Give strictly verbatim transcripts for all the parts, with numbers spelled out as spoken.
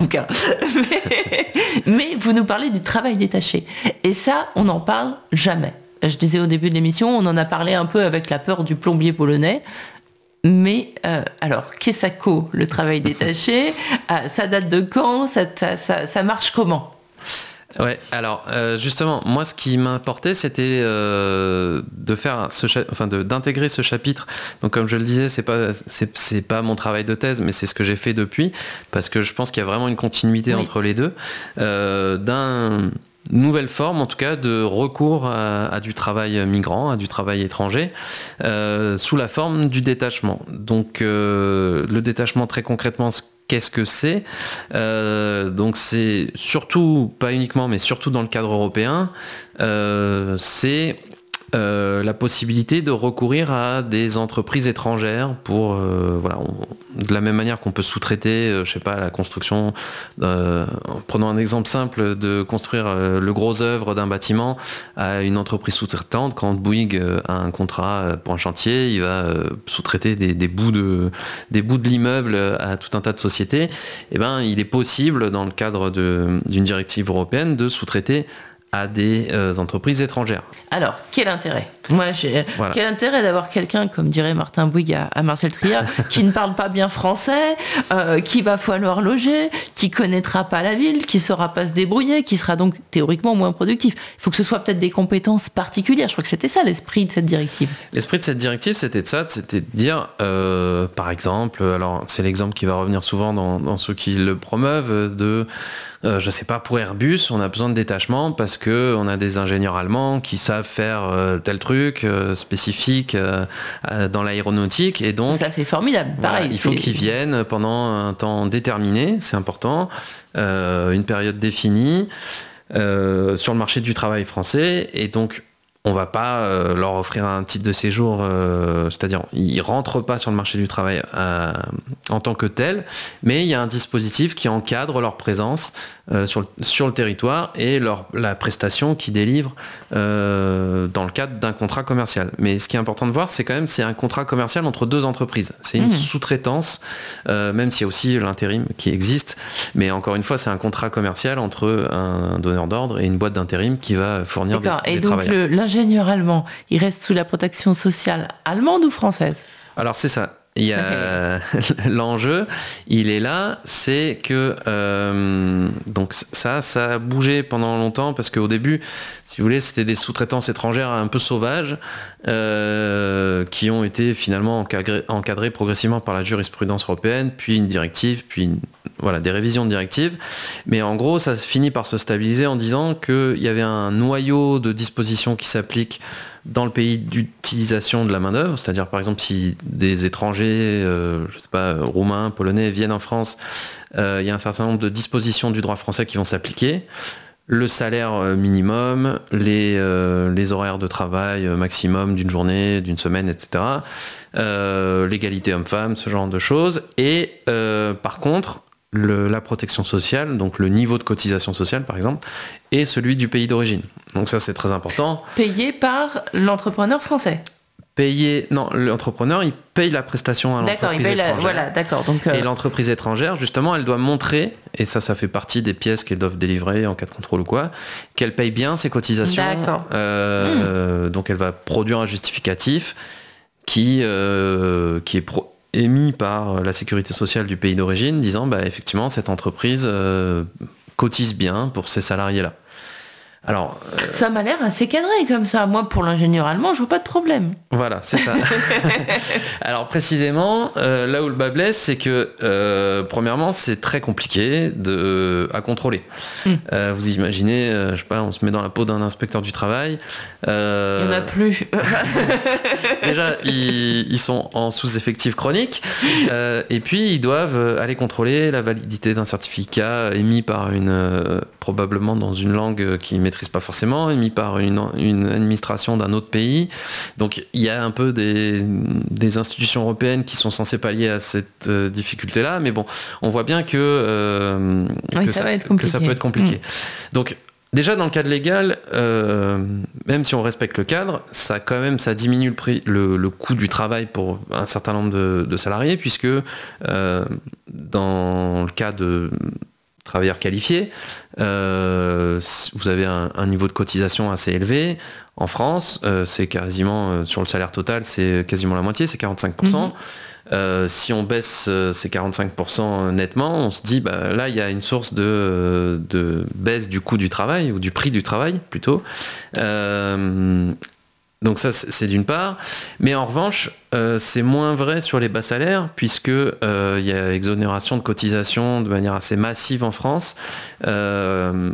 cas. Mais, mais vous nous parlez du travail détaché. Et ça, on n'en parle jamais. Je disais au début de l'émission, on en a parlé un peu avec la peur du plombier polonais. Mais euh, alors, qu'est-ce que ça, le travail détaché? euh, Ça date de quand? ça, ça, ça, ça marche comment? Ouais, alors euh, justement, moi ce qui m'importait c'était euh, de faire ce cha- enfin de, d'intégrer ce chapitre. Donc comme je le disais, c'est pas c'est, c'est pas mon travail de thèse, mais c'est ce que j'ai fait depuis, parce que je pense qu'il y a vraiment une continuité oui. entre les deux, euh, d'un nouvelle forme en tout cas de recours à, à du travail migrant, à du travail étranger, euh, sous la forme du détachement. Donc euh, le détachement très concrètement, qu'est-ce que c'est? euh, Donc c'est surtout, pas uniquement, mais surtout dans le cadre européen, euh, c'est euh, la possibilité de recourir à des entreprises étrangères pour, euh, voilà, on, de la même manière qu'on peut sous-traiter, euh, je sais pas, la construction, euh, prenons un exemple simple, de construire euh, le gros œuvre d'un bâtiment à une entreprise sous-traitante. Quand Bouygues euh, a un contrat pour un chantier, il va euh, sous-traiter des, des bouts de, des bouts de l'immeuble à tout un tas de sociétés. Et ben, il est possible, dans le cadre de, d'une directive européenne, de sous-traiter à des euh, entreprises étrangères. Alors, quel intérêt? Moi, j'ai voilà. Quel intérêt d'avoir quelqu'un, comme dirait Martin Bouygues à, à Marcel Trier, qui ne parle pas bien français, euh, qui va falloir loger, qui connaîtra pas la ville, qui saura pas se débrouiller, qui sera donc théoriquement moins productif. Il faut que ce soit peut-être des compétences particulières. Je crois que c'était ça l'esprit de cette directive. L'esprit de cette directive, c'était de ça, c'était de dire, euh, par exemple, alors c'est l'exemple qui va revenir souvent dans, dans ceux qui le promeuvent, de Euh, je sais pas, pour Airbus, on a besoin de détachement parce que on a des ingénieurs allemands qui savent faire euh, tel truc euh, spécifique euh, euh, dans l'aéronautique, et donc ça c'est formidable. Voilà, pareil, il faut c'est... qu'ils viennent pendant un temps déterminé, c'est important, euh, une période définie euh, sur le marché du travail français, et donc on va pas euh, leur offrir un titre de séjour, euh, c'est-à-dire ils rentrent pas sur le marché du travail euh, en tant que tel, mais il y a un dispositif qui encadre leur présence euh, sur, le, sur le territoire et leur, la prestation qu'ils délivrent euh, dans le cadre d'un contrat commercial. Mais ce qui est important de voir, c'est quand même c'est un contrat commercial entre deux entreprises. C'est une mmh. sous-traitance, euh, même s'il y a aussi l'intérim qui existe, mais encore une fois, c'est un contrat commercial entre un, un donneur d'ordre et une boîte d'intérim qui va fournir D'accord. des, et des donc travailleurs. Le, l'ingénieur allemand, il reste sous la protection sociale allemande ou française? Alors c'est ça. Il y a l'enjeu, il est là, c'est que euh, donc ça, ça a bougé pendant longtemps parce qu'au début, si vous voulez, c'était des sous-traitances étrangères un peu sauvages euh, qui ont été finalement encadrées, encadrées progressivement par la jurisprudence européenne, puis une directive, puis une, voilà, des révisions de directives. Mais en gros, ça finit par se stabiliser en disant qu'il y avait un noyau de dispositions qui s'appliquent dans le pays d'utilisation de la main-d'œuvre, c'est-à-dire par exemple si des étrangers, euh, je sais pas, roumains, polonais viennent en France, euh, il y a un certain nombre de dispositions du droit français qui vont s'appliquer. Le salaire minimum, les, euh, les horaires de travail maximum d'une journée, d'une semaine, et cetera. Euh, l'égalité homme-femme, ce genre de choses. Et euh, par contre, Le, la protection sociale, donc le niveau de cotisation sociale par exemple, et celui du pays d'origine. Donc ça c'est très important. Payé par l'entrepreneur français. Payé, non, l'entrepreneur il paye la prestation à d'accord, l'entreprise il paye étrangère. La, voilà, d'accord. Donc euh... Et l'entreprise étrangère, justement, elle doit montrer, et ça, ça fait partie des pièces qu'elles doivent délivrer en cas de contrôle ou quoi, qu'elle paye bien ses cotisations. D'accord. Euh, mmh. Donc elle va produire un justificatif qui, euh, qui est pro- émis par la sécurité sociale du pays d'origine, disant bah effectivement cette entreprise euh, cotise bien pour ces salariés-là. Alors, euh... ça m'a l'air assez cadré comme ça. Moi, pour l'ingénieur allemand, je vois pas de problème. Voilà, c'est ça. Alors précisément, euh, là où le bas blesse, c'est que euh, premièrement, c'est très compliqué de, à contrôler. Mm. Euh, vous imaginez, euh, je sais pas, on se met dans la peau d'un inspecteur du travail. Euh... Il n'y en a plus. Déjà, ils, ils sont en sous-effectif chronique, euh, et puis ils doivent aller contrôler la validité d'un certificat émis par une, euh, probablement dans une langue qu'ils maîtrisent pas forcément, émis par une, une administration d'un autre pays. Donc il y a un peu des, des institutions européennes qui sont censées pallier à cette euh, difficulté-là, mais bon, on voit bien que, euh, oui, que, ça, ça, va être compliqué. que ça peut être compliqué. Mmh. Donc déjà dans le cadre légal, euh, même si on respecte le cadre, ça quand même ça diminue le prix, le, le coût du travail pour un certain nombre de, de salariés, puisque euh, dans le cas de travailleurs qualifiés, euh, vous avez un, un niveau de cotisation assez élevé. En France, euh, c'est quasiment, euh, sur le salaire total, c'est quasiment la moitié, c'est quarante-cinq pour cent. Mmh. Euh, si on baisse euh, ces quarante-cinq pour cent nettement, on se dit, bah, là, il y a une source de, de baisse du coût du travail, ou du prix du travail, plutôt. Euh, Donc ça, c'est d'une part. Mais en revanche, euh, c'est moins vrai sur les bas salaires, puisque euh, il y a exonération de cotisation de manière assez massive en France euh,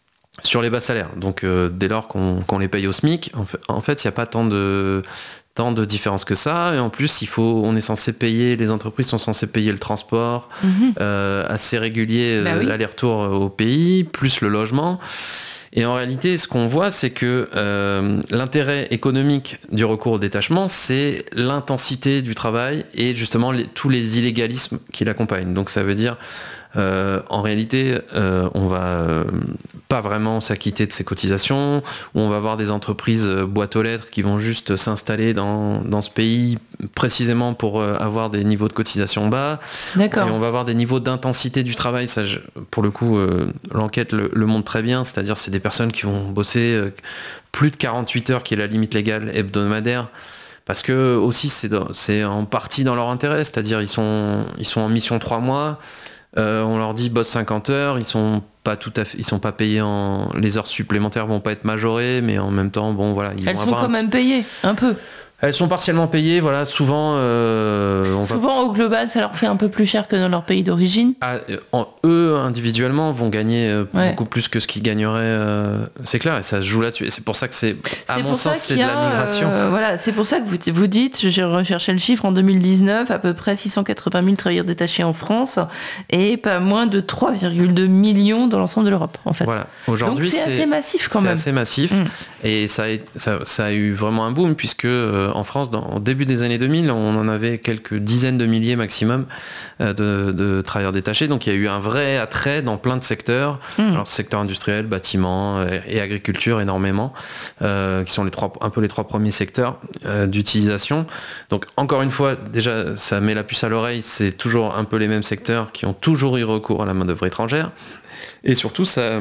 sur les bas salaires. Donc euh, dès lors qu'on qu'on les paye au SMIC, en fait, en fait, il n'y a pas tant de tant de différence que ça. Et en plus, il faut, on est censé payer, les entreprises sont censées payer le transport mmh. euh, assez régulier, bah oui. aller-retour au pays, plus le logement. Et en réalité, ce qu'on voit, c'est que euh, l'intérêt économique du recours au détachement, c'est l'intensité du travail et justement les, tous les illégalismes qui l'accompagnent. Donc ça veut dire, euh, en réalité, euh, on va euh, pas vraiment s'acquitter de ses cotisations, ou on va avoir des entreprises euh, boîtes aux lettres qui vont juste s'installer dans, dans ce pays précisément pour euh, avoir des niveaux de cotisation bas. D'accord. Et on va avoir des niveaux d'intensité du travail. Ça, je, pour le coup, euh, l'enquête le, le montre très bien. C'est-à-dire, c'est des personnes qui vont bosser euh, plus de quarante-huit heures, qui est la limite légale hebdomadaire. Parce que aussi, c'est, c'est en partie dans leur intérêt. C'est-à-dire, ils sont, ils sont en mission trois mois. Euh, on leur dit bosse cinquante heures, ils sont pas tout à fait, ils sont pas payés en, les heures supplémentaires vont pas être majorées, mais en même temps, bon voilà, ils elles vont sont avoir quand un même payées un peu. Elles sont partiellement payées, voilà, souvent... Euh, on souvent, va... au global, ça leur fait un peu plus cher que dans leur pays d'origine. Ah, en, eux, individuellement, vont gagner euh, ouais. beaucoup plus que ce qu'ils gagneraient. Euh, c'est clair, et ça se joue là-dessus. Et c'est pour ça que c'est, à c'est mon sens, c'est de la migration. Euh, voilà, c'est pour ça que vous, vous dites, j'ai recherché le chiffre, en deux mille dix-neuf, à peu près six cent quatre-vingt mille travailleurs détachés en France, et pas moins de trois virgule deux millions dans l'ensemble de l'Europe, en fait. Voilà. Aujourd'hui, donc c'est, c'est assez massif, quand c'est même. C'est assez massif, mm. et ça a, ça, ça a eu vraiment un boom, puisque euh, en France, dans, au début des années deux mille, on en avait quelques dizaines de milliers maximum euh, de, de travailleurs détachés. Donc il y a eu un vrai attrait dans plein de secteurs. Mmh. Alors secteur industriel, bâtiment et, et agriculture énormément, euh, qui sont les trois, un peu les trois premiers secteurs euh, d'utilisation. Donc encore une fois, déjà ça met la puce à l'oreille, c'est toujours un peu les mêmes secteurs qui ont toujours eu recours à la main-d'œuvre étrangère. Et surtout ça,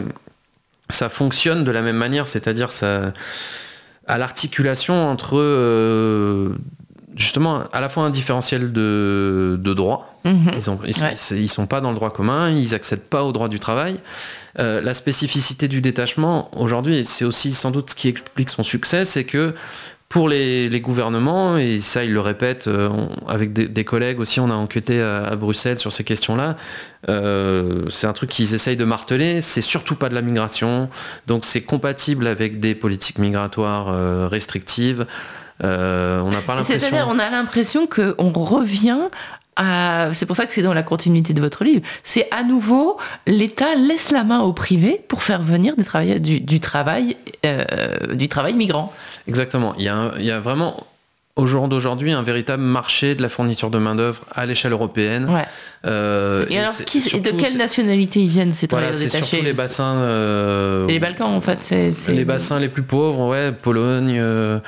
ça fonctionne de la même manière, c'est-à-dire ça... à l'articulation entre euh, justement à la fois un différentiel de, de droit, mmh. ils, ont, ils, ouais. ils, ils sont pas dans le droit commun, ils accèdent pas au droit du travail. Euh, la spécificité du détachement aujourd'hui, c'est aussi sans doute ce qui explique son succès, c'est que pour les, les gouvernements, et ça ils le répètent, euh, on, avec des, des collègues aussi, on a enquêté à, à Bruxelles sur ces questions-là, euh, c'est un truc qu'ils essayent de marteler, c'est surtout pas de la migration, donc c'est compatible avec des politiques migratoires euh, restrictives. Euh, on n'a pas l'impression... C'est-à-dire, on a l'impression qu'on revient à... C'est pour ça que c'est dans la continuité de votre livre. C'est à nouveau, l'État laisse la main au privé pour faire venir des travailleurs, du, du, travail, euh, du travail migrant. Exactement. Il y a, un, il y a vraiment, au jour d'aujourd'hui, un véritable marché de la fourniture de main-d'œuvre à l'échelle européenne. Ouais. Euh, et, et alors, qui, surtout, de quelle nationalité ils viennent, ces travailleurs voilà, détachés? C'est surtout les bassins... Euh, c'est les Balkans, en fait. C'est, c'est... Les bassins les plus pauvres, ouais, Pologne... Euh,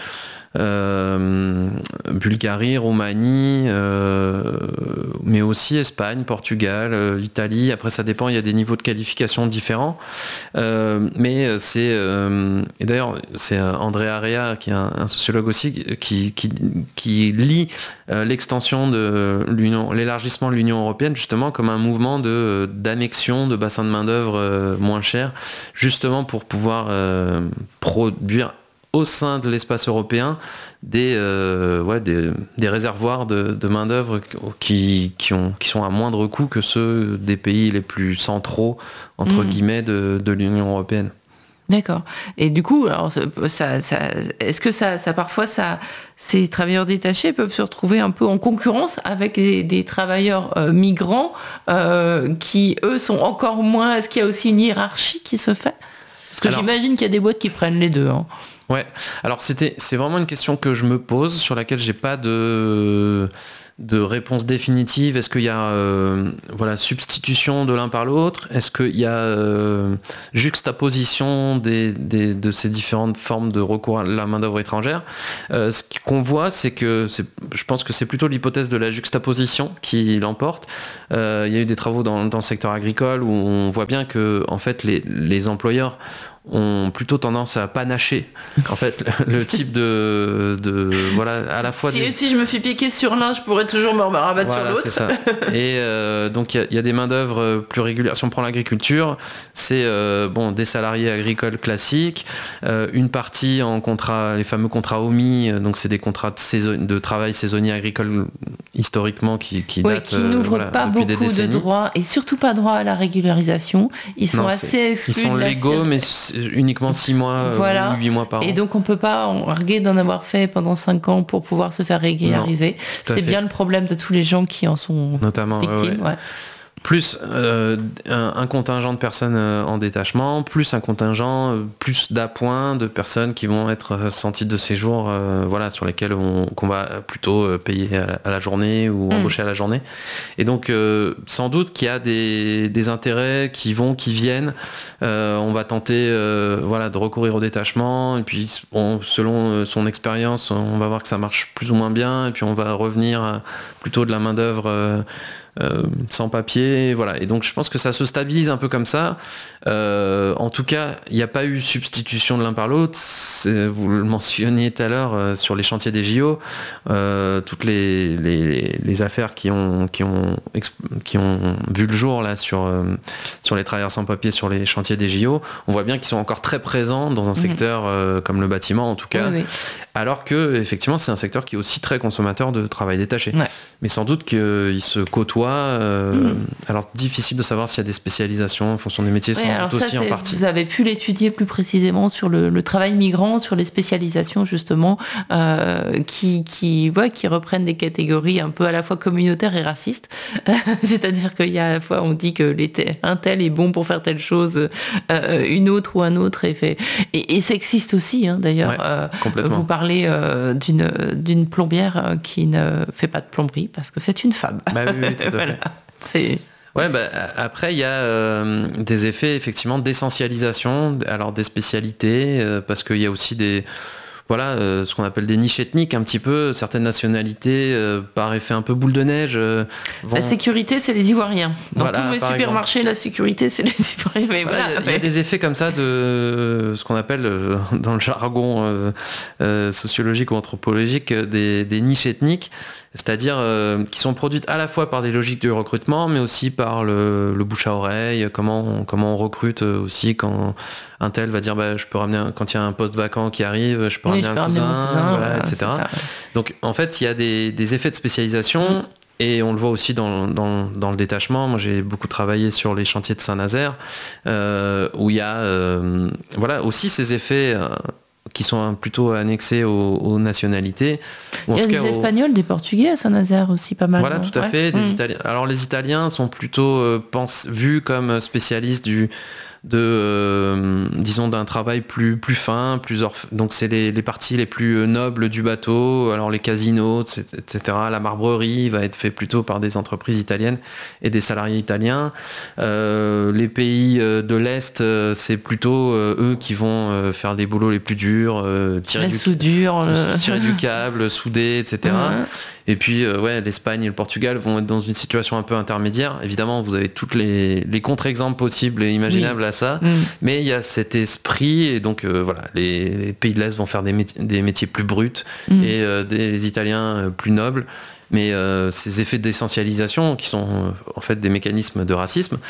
Euh, Bulgarie, Roumanie, euh, mais aussi Espagne, Portugal, euh, Italie. Après, ça dépend, il y a des niveaux de qualification différents. Euh, mais c'est... Euh, et d'ailleurs, c'est André Area, qui est un, un sociologue aussi, qui, qui, qui lie euh, l'extension de l'Union, l'élargissement de l'Union européenne, justement, comme un mouvement de, d'annexion de bassins de main-d'œuvre euh, moins chers, justement pour pouvoir euh, produire au sein de l'espace européen des, euh, ouais, des, des réservoirs de, de main-d'œuvre qui, qui, ont, qui sont à moindre coût que ceux des pays les plus centraux, entre mmh. guillemets, de, de l'Union européenne. D'accord. Et du coup, alors, ça, ça, est-ce que ça, ça parfois, ça, ces travailleurs détachés peuvent se retrouver un peu en concurrence avec des, des travailleurs euh, migrants euh, qui, eux, sont encore moins... Est-ce qu'il y a aussi une hiérarchie qui se fait? Parce que alors, j'imagine qu'il y a des boîtes qui prennent les deux. Hein. Ouais, alors c'était, c'est vraiment une question que je me pose, sur laquelle j'ai pas de, de réponse définitive. Est-ce qu'il y a euh, voilà, substitution de l'un par l'autre? Est-ce qu'il y a euh, juxtaposition des, des, de ces différentes formes de recours à la main-d'œuvre étrangère? euh, Ce qu'on voit, c'est que c'est, je pense que c'est plutôt l'hypothèse de la juxtaposition qui l'emporte. Euh, il y a eu des travaux dans, dans le secteur agricole où on voit bien que en fait, les, les employeurs ont plutôt tendance à panacher en fait le, le type de, de voilà à la fois si, des... si je me fais piquer sur l'un, je pourrais toujours me rabattre voilà, sur l'autre. C'est ça. Et euh, donc il y, y a des main d'œuvre plus régulières. Si on prend l'agriculture, c'est euh, bon des salariés agricoles classiques, euh, une partie en contrat, les fameux contrats O M I, donc c'est des contrats de, saison, de travail saisonnier agricole historiquement qui, qui ouais, datent qui n'ouvrent euh, voilà, pas beaucoup de droits et surtout pas droit à la régularisation. Ils sont non, assez exclus. Ils sont de légaux, la... mais uniquement six mois voilà. ou huit mois par an. Et donc on peut pas arguer d'en avoir fait pendant cinq ans pour pouvoir se faire régulariser. Non, c'est fait. Bien le problème de tous les gens qui en sont notamment victimes. Ouais, ouais. Plus euh, un, un contingent de personnes euh, en détachement, plus un contingent, euh, plus d'appoints de personnes qui vont être euh, sans titre de séjour, euh, voilà, sur lesquelles on, qu'on va plutôt euh, payer à la, à la journée ou mmh. embaucher à la journée. Et donc, euh, sans doute qu'il y a des, des intérêts qui vont, qui viennent. Euh, on va tenter euh, voilà, de recourir au détachement. Et puis, bon, selon son expérience, on va voir que ça marche plus ou moins bien. Et puis, on va revenir à plutôt de la main-d'œuvre euh, Euh, sans papier, voilà. Et donc je pense que ça se stabilise un peu comme ça. Euh, en tout cas, il n'y a pas eu substitution de l'un par l'autre. C'est, vous le mentionniez tout à l'heure euh, sur les chantiers des J O, euh, toutes les, les, les affaires qui ont, qui, ont, qui ont vu le jour là sur, euh, sur les travailleurs sans papier sur les chantiers des J O, on voit bien qu'ils sont encore très présents dans un mmh. secteur euh, comme le bâtiment en tout cas, oui, oui. alors que effectivement c'est un secteur qui est aussi très consommateur de travail détaché. Ouais. Mais sans doute qu'ils se côtoient. Euh, mmh. Alors difficile de savoir s'il y a des spécialisations en fonction des métiers, ouais, sans doute ça, aussi en partie. Vous avez pu l'étudier plus précisément sur le, le travail migrant, sur les spécialisations justement euh, qui, qui, ouais, qui reprennent des catégories un peu à la fois communautaires et racistes. C'est-à-dire qu'il y a à la fois on dit que les te- un tel est bon pour faire telle chose, euh, une autre ou un autre est fait. Et, et sexiste aussi hein, d'ailleurs. Ouais, euh, complètement. Vous parlez euh, d'une, d'une plombière qui ne fait pas de plomberie parce que c'est une femme. Bah oui, oui, tout à fait. Voilà. C'est... Ouais, bah, après, il y a euh, des effets effectivement d'essentialisation, alors des spécialités, euh, parce qu'il y a aussi des, voilà, euh, ce qu'on appelle des niches ethniques un petit peu. Certaines nationalités, euh, par effet un peu boule de neige, euh, vont... La sécurité, c'est les Ivoiriens. Dans voilà, tous les supermarchés, exemple. La sécurité, c'est les Ivoiriens. Mais voilà, voilà, il y a, mais... y a des effets comme ça de ce qu'on appelle, euh, dans le jargon euh, euh, sociologique ou anthropologique, des, des niches ethniques. C'est-à-dire euh, qui sont produites à la fois par des logiques de recrutement, mais aussi par le, le bouche à oreille, comment on, comment on recrute aussi quand un tel va dire bah, je peux ramener un, quand il y a un poste vacant qui arrive, je peux oui, ramener je un cousin, ramener cousin voilà, voilà, et cetera. Ça, ouais. Donc en fait, il y a des, des effets de spécialisation. Mmh. Et on le voit aussi dans, dans, dans le détachement. Moi, j'ai beaucoup travaillé sur les chantiers de Saint-Nazaire, euh, où il y a euh, voilà, aussi ces effets euh, qui sont plutôt annexés aux, aux nationalités. Il y a des Espagnols, aux... des Portugais à Saint-Nazaire aussi, pas mal. Voilà, tout à ouais. fait. Des mmh. Italiens. Alors, les Italiens sont plutôt euh, pense, vus comme spécialistes du... de euh, disons d'un travail plus plus fin, plus orf... donc c'est les, les parties les plus nobles du bateau, alors les casinos, et cetera. La marbrerie va être fait plutôt par des entreprises italiennes et des salariés italiens. Euh, les pays de l'Est, c'est plutôt euh, eux qui vont euh, faire les boulots les plus durs, euh, tirer, la du... soudure, le... tirer du câble, souder, et cetera. Mmh. Et puis euh, ouais, l'Espagne et le Portugal vont être dans une situation un peu intermédiaire. Évidemment, vous avez toutes les, les contre-exemples possibles et imaginables oui. à ça, mmh. mais il y a cet esprit et donc euh, voilà, les, les pays de l'Est vont faire des métiers, des métiers plus bruts mmh. et euh, des les Italiens euh, plus nobles. Mais euh, ces effets d'essentialisation, qui sont euh, en fait des mécanismes de racisme,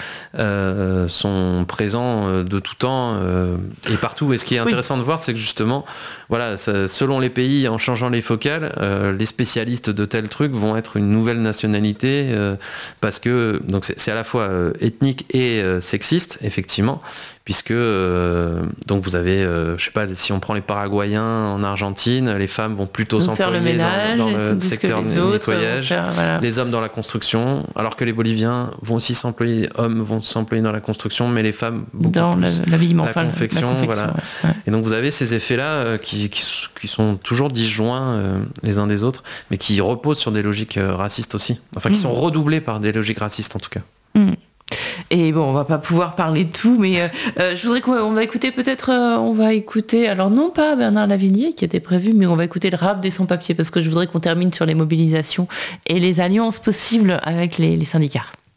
euh, sont présents euh, de tout temps euh, et partout. Et ce qui est intéressant oui. de voir, c'est que justement, voilà, ça, selon les pays, en changeant les focales, euh, les spécialistes de tel truc vont être une nouvelle nationalité, euh, parce que donc c'est, c'est à la fois euh, ethnique et euh, sexiste, effectivement, puisque euh, donc vous avez, euh, je sais pas, si on prend les Paraguayens en Argentine, les femmes vont plutôt donc s'employer faire le ménage, dans, dans le secteur nettoyage, nettoyage, faire, voilà. les hommes dans la construction, alors que les Boliviens vont aussi s'employer, hommes vont s'employer dans la construction, mais les femmes dans plus, l'habillement, la, enfin, confection, la confection, voilà. Ouais, ouais. Et donc vous avez ces effets-là euh, qui, qui, qui sont toujours disjoints euh, les uns des autres, mais qui reposent sur des logiques euh, racistes aussi, enfin qui mmh. sont redoublées par des logiques racistes en tout cas. Mmh. Et bon, on va pas pouvoir parler de tout, mais euh, euh, je voudrais qu'on on va écouter peut-être, euh, on va écouter, alors non pas Bernard Lavilliers qui était prévu, mais on va écouter le rap des sans-papiers parce que je voudrais qu'on termine sur les mobilisations et les alliances possibles avec les, les syndicats.